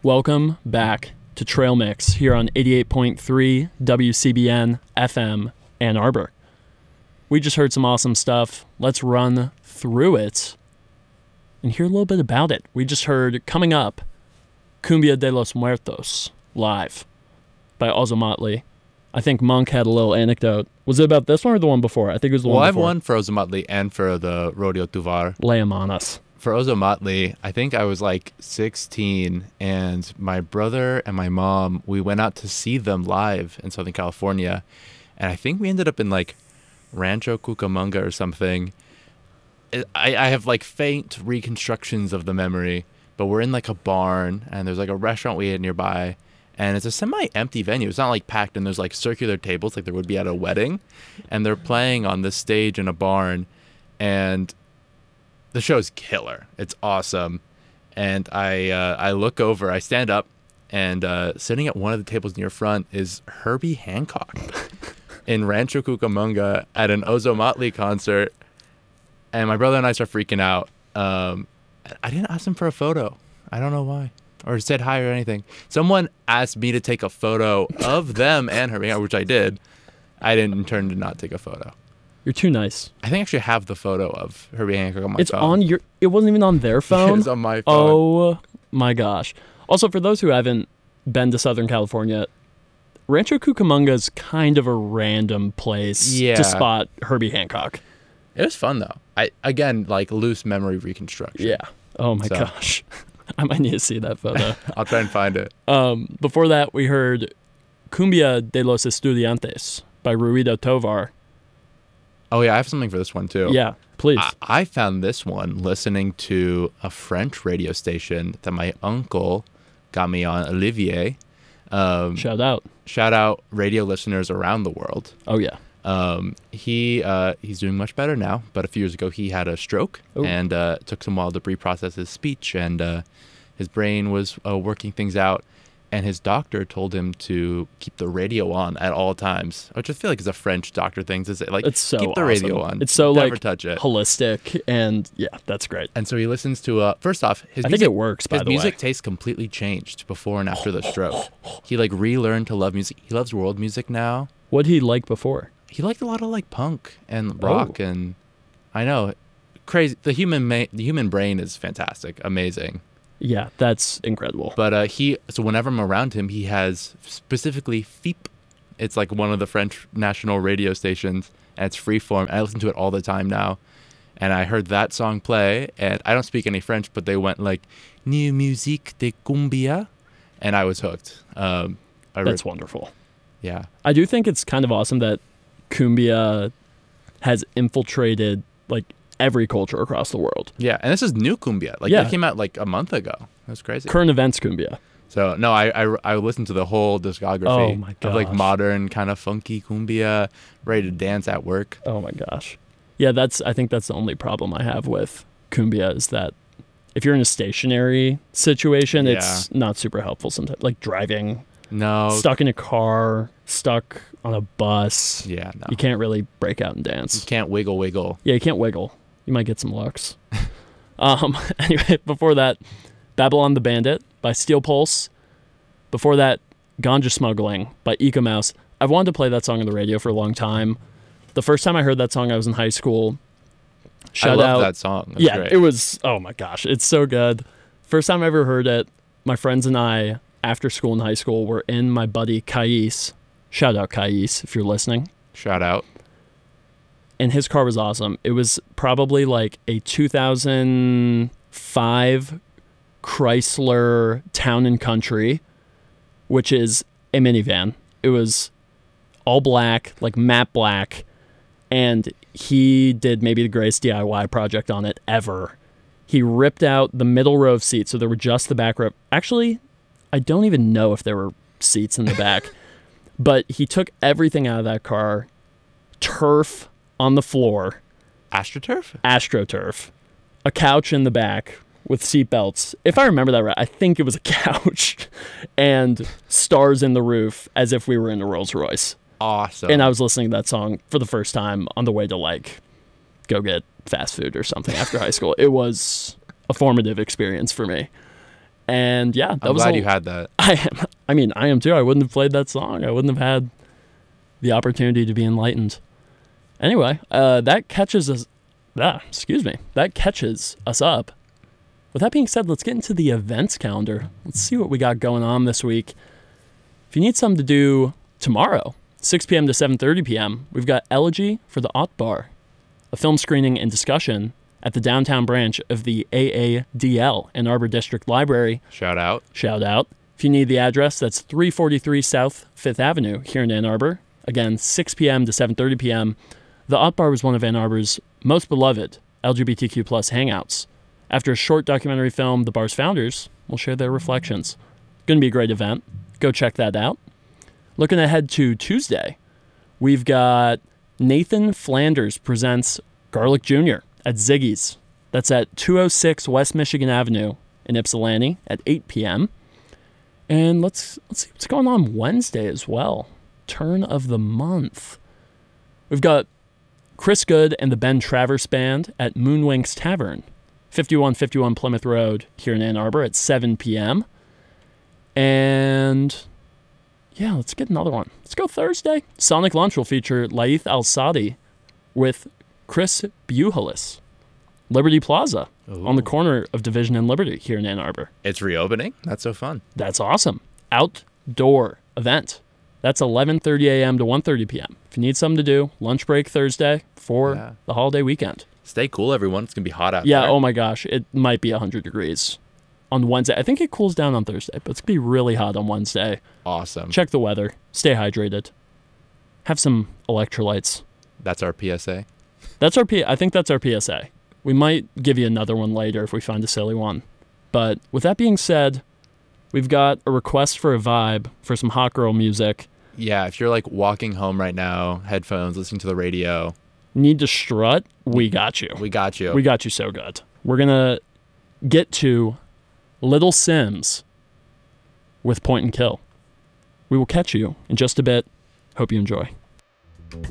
Welcome back to Trail Mix here on 88.3 WCBN FM Ann Arbor. We just heard some awesome stuff. Let's run through it and hear a little bit about it. We just heard, coming up, Cumbia de los Muertos, live by Ozomatli. I think Monk had a little anecdote. Was it about this one or the one before? I think it was the one before. Well, I've won for Ozomatli and for the Rodeo Tuvar. Lay 'em on us. For Ozomatli, I think I was like 16, and my brother and my mom, we went out to see them live in Southern California, and I think we ended up in like Rancho Cucamonga or something. I have like faint reconstructions of the memory, but we're in like a barn, and there's like a restaurant we ate nearby, and it's a semi-empty venue. It's not like packed, and there's like circular tables like there would be at a wedding, and they're playing on this stage in a barn, and the show's killer. It's awesome. And I look over, I stand up, and sitting at one of the tables near front is Herbie Hancock in Rancho Cucamonga at an Ozomatli concert. And my brother and I start freaking out. I didn't ask him for a photo. I don't know why. Or said hi or anything. Someone asked me to take a photo of them and Herbie Hancock, which I did. I didn't in turn to not take a photo. You're too nice. I think I actually have the photo of Herbie Hancock on my phone. It's on your... It wasn't even on their phone? It's on my phone. Oh, my gosh. Also, for those who haven't been to Southern California, Rancho Cucamonga is kind of a random place to spot Herbie Hancock. It was fun, though. Again, like loose memory reconstruction. Yeah. Oh, my gosh. I might need to see that photo. I'll try and find it. Before that, we heard Cumbia de los Estudiantes by Ruido Tovar. Oh, yeah, I have something for this one, too. Yeah, please. I found this one listening to a French radio station that my uncle got me on, Olivier. Shout out. Shout out radio listeners around the world. Oh, yeah. He's doing much better now, but a few years ago he had a stroke. Ooh. And it took some while to reprocess his speech, and his brain was working things out. And his doctor told him to keep the radio on at all times, which I feel like is a French doctor thing to say. Like, it's so keep the awesome. radio on. It's so never like touch it. Holistic, and yeah, that's great. And so he listens to first off, I think it works. By the way, his music taste completely changed before and after the stroke. He like relearned to love music. He loves world music now. What did he like before? He liked a lot of like punk and rock, and I know, crazy. The human brain is fantastic, amazing. Yeah, that's incredible. But so whenever I'm around him, he has specifically FIP. It's like one of the French national radio stations, and it's freeform. I listen to it all the time now. And I heard that song play, and I don't speak any French, but they went like, New musique de cumbia, and I was hooked. That's wonderful. Yeah. I do think it's kind of awesome that cumbia has infiltrated like every culture across the world. Yeah, and this is new cumbia. Like, it came out like a month ago. That's crazy. Current events cumbia. So, no, I listened to the whole discography of like modern kind of funky cumbia, ready to dance at work. Oh my gosh. Yeah, I think that's the only problem I have with cumbia is that if you're in a stationary situation, it's not super helpful sometimes. Like driving, stuck in a car, stuck on a bus. Yeah, no. You can't really break out and dance. You can't wiggle. Yeah, you can't wiggle. You might get some looks. Anyway, before that, Babylon the Bandit by Steel Pulse. Before that, Ganja Smuggling by Ecomouse. I've wanted to play that song on the radio for a long time. The first time I heard that song, I was in high school. I love that song. That's great. It was, oh my gosh, it's so good. First time I ever heard it, my friends and I, after school in high school, were in my buddy Kais. Shout out Kais if you're listening. Shout out. And his car was awesome. It was probably like a 2005 Chrysler Town and Country, which is a minivan. It was all black, like matte black, and he did maybe the greatest DIY project on it ever. He ripped out the middle row of seats, so there were just the back row. Actually, I don't even know if there were seats in the back, but he took everything out of that car, turf on the floor. AstroTurf? AstroTurf. A couch in the back with seat belts. If I remember that right, I think it was a couch. And stars in the roof as if we were in a Rolls Royce. Awesome. And I was listening to that song for the first time on the way to like go get fast food or something after high school. It was a formative experience for me. And yeah, I'm glad you had that. I mean, I am too. I wouldn't have played that song. I wouldn't have had the opportunity to be enlightened. Anyway, that catches us. That catches us up. With that being said, let's get into the events calendar. Let's see what we got going on this week. If you need something to do tomorrow, 6 p.m. to 7:30 p.m., we've got Elegy for the Ott Bar, a film screening and discussion at the downtown branch of the AADL, Ann Arbor District Library. Shout out. Shout out. If you need the address, that's 343 South 5th Avenue here in Ann Arbor. Again, 6 p.m. to 7:30 p.m. The Ott Bar was one of Ann Arbor's most beloved LGBTQ plus hangouts. After a short documentary film, the bar's founders will share their reflections. Going to be a great event. Go check that out. Looking ahead to Tuesday, we've got Nathan Flanders presents Garlic Jr. at Ziggy's. That's at 206 West Michigan Avenue in Ypsilanti at 8 p.m. And let's see what's going on Wednesday as well. Turn of the month. We've got Chris Good and the Ben Travers Band at Moonwinks Tavern, 5151 Plymouth Road here in Ann Arbor at 7 p.m. And yeah, let's get another one. Let's go Thursday. Sonic Lunch will feature Laith Al-Sadi with Chris Buhalis. Liberty Plaza on the corner of Division and Liberty here in Ann Arbor. It's reopening. That's so fun. That's awesome. Outdoor event. That's 11:30 a.m. to 1:30 p.m. If you need something to do, lunch break Thursday for the holiday weekend. Stay cool, everyone. It's going to be hot out there. Yeah, oh my gosh. It might be 100 degrees on Wednesday. I think it cools down on Thursday, but it's going to be really hot on Wednesday. Awesome. Check the weather. Stay hydrated. Have some electrolytes. That's our PSA. I think that's our PSA. We might give you another one later if we find a silly one. But with that being said, we've got a request for a vibe for some hot girl music. Yeah, if you're like walking home right now, headphones, listening to the radio. Need to strut? We got you. We got you. We got you so good. We're going to get to Little Sims with Point and Kill. We will catch you in just a bit. Hope you enjoy.